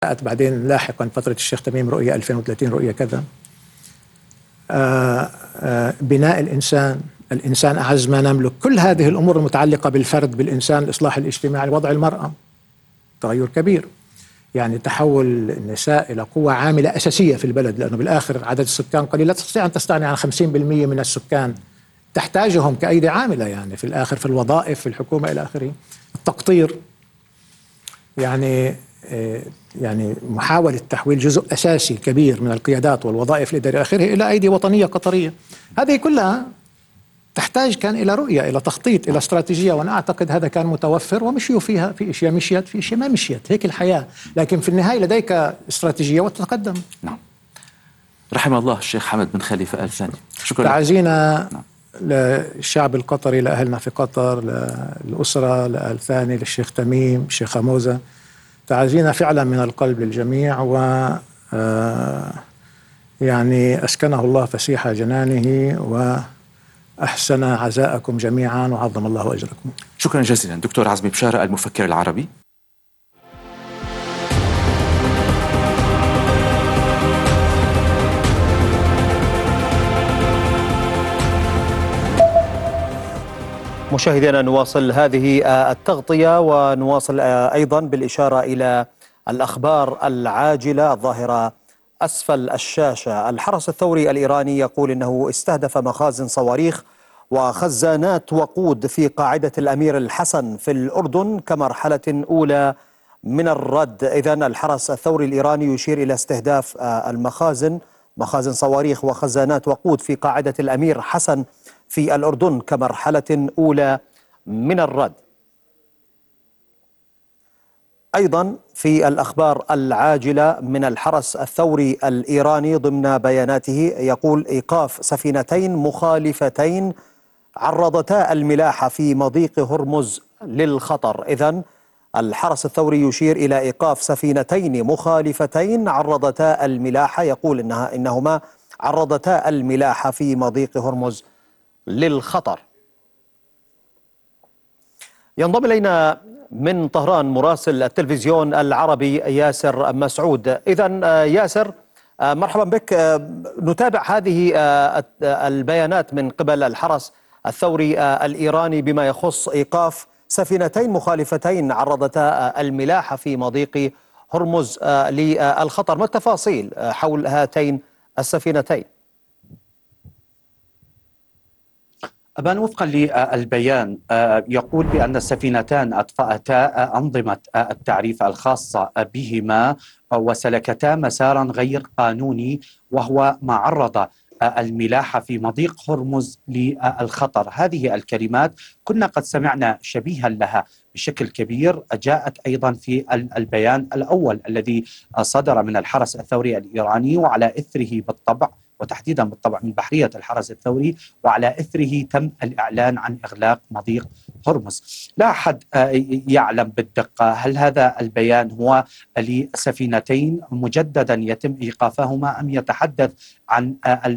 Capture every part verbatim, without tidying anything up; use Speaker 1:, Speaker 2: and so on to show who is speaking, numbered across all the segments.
Speaker 1: بعدين لاحقا فترة الشيخ تميم رؤية ألفين وثلاثين رؤية كذا. آآ آآ بناء الإنسان، الإنسان أعز ما نملك، كل هذه الأمور المتعلقة بالفرد، بالإنسان، الإصلاح الاجتماعي، وضع المرأة، تغير كبير. يعني تحول النساء إلى قوة عاملة أساسية في البلد، لأنه بالآخر عدد السكان قليل، لا تستطيع أن تستغني عن خمسين بالمئة من السكان، تحتاجهم كأيدي عاملة يعني في الآخر في الوظائف في الحكومة إلى آخره. التقطير، يعني يعني محاولة تحويل جزء أساسي كبير من القيادات والوظائف الإدارية آخره إلى أيدي وطنية قطرية. هذه كلها تحتاج كان إلى رؤية، إلى تخطيط، إلى استراتيجية، وأنا أعتقد هذا كان متوفر ومشيوا فيها. في أشياء مشيت، في أشياء ما مشيت، هيك الحياة، لكن في النهاية لديك استراتيجية وتتقدم.
Speaker 2: نعم. رحم الله الشيخ حمد بن خليفة آل ثاني. شكرا.
Speaker 1: تعزينا نعم. للشعب القطري، لأهلنا في قطر، للأسرة، لآل ثاني، للشيخ تميم، الشيخ موزة، تعزينا فعلا من القلب للجميع، و يعني أسكنه الله فسيح جنانه وأحسن عزاءكم جميعا وعظم الله أجركم.
Speaker 2: شكرا جزيلا دكتور عزمي بشارة، المفكر العربي.
Speaker 3: مشاهدينا، نواصل هذه التغطية ونواصل أيضا بالإشارة إلى الأخبار العاجلة الظاهرة أسفل الشاشة. الحرس الثوري الإيراني يقول إنه استهدف مخازن صواريخ وخزانات وقود في قاعدة الأمير الحسن في الأردن كمرحلة أولى من الرد. إذن الحرس الثوري الإيراني يشير إلى استهداف المخازن، مخازن صواريخ وخزانات وقود في قاعدة الأمير حسن في الأردن كمرحلة أولى من الرد. أيضا في الأخبار العاجلة من الحرس الثوري الإيراني ضمن بياناته يقول إيقاف سفينتين مخالفتين عرضتا الملاحة في مضيق هرمز للخطر. إذن الحرس الثوري يشير إلى إيقاف سفينتين مخالفتين عرضتا الملاحة، يقول إنها إنهما عرضتا الملاحة في مضيق هرمز للخطر. ينضم إلينا من طهران مراسل التلفزيون العربي ياسر مسعود. إذن ياسر، مرحبا بك. نتابع هذه البيانات من قبل الحرس الثوري الإيراني بما يخص إيقاف سفينتين مخالفتين عرضتا الملاحة في مضيق هرمز للخطر. ما التفاصيل حول هاتين السفينتين؟
Speaker 4: أبان وفقا للبيان يقول بأن السفينتان أطفأتا أنظمة التعريف الخاصة بهما وسلكتا مسارا غير قانوني، وهو ما عرض الملاحة في مضيق هرمز للخطر. هذه الكلمات كنا قد سمعنا شبيها لها بشكل كبير، جاءت أيضا في البيان الأول الذي صدر من الحرس الثوري الإيراني، وعلى إثره بالطبع وتحديدا بالطبع من بحرية الحرس الثوري، وعلى إثره تم الإعلان عن إغلاق مضيق هرمز. لا أحد يعلم بالدقة هل هذا البيان هو لسفينتين مجددا يتم إيقافهما أم يتحدث عن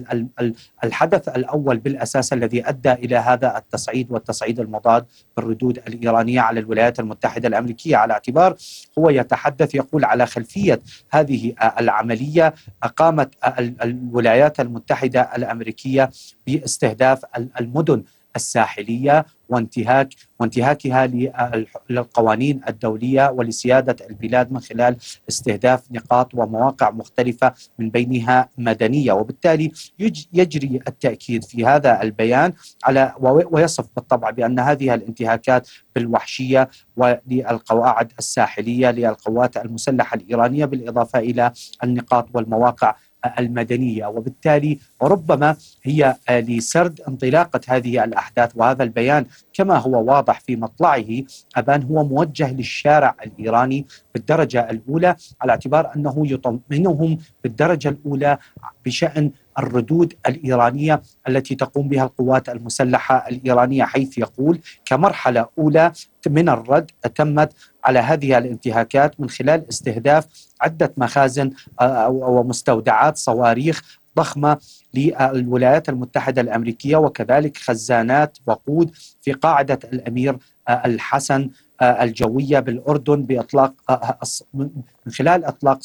Speaker 4: الحدث الأول بالأساس الذي أدى إلى هذا التصعيد والتصعيد المضاد بالردود الإيرانية على الولايات المتحدة الأمريكية، على اعتبار هو يتحدث يقول على خلفية هذه العملية قامت الولايات المتحدة الأمريكية باستهداف المدن الساحلية وانتهاك وانتهاكها للقوانين الدولية ولسيادة البلاد من خلال استهداف نقاط ومواقع مختلفة من بينها مدنية. وبالتالي يجري التأكيد في هذا البيان على ويصف بالطبع بأن هذه الانتهاكات بالوحشية وللقواعد الساحلية للقوات المسلحة الإيرانية، بالإضافة إلى النقاط والمواقع المدنية، وبالتالي ربما هي لسرد انطلاقة هذه الأحداث. وهذا البيان كما هو واضح في مطلعه أبان هو موجه للشارع الإيراني بالدرجة الأولى، على اعتبار أنه يطمئنهم بالدرجة الأولى بشأن الردود الإيرانية التي تقوم بها القوات المسلحة الإيرانية، حيث يقول كمرحلة أولى من الرد تمت على هذه الانتهاكات من خلال استهداف عدة مخازن ومستودعات صواريخ ضخمة للولايات المتحدة الأمريكية، وكذلك خزانات وقود في قاعدة الأمير الحسن الجوية بالأردن بإطلاق من خلال إطلاق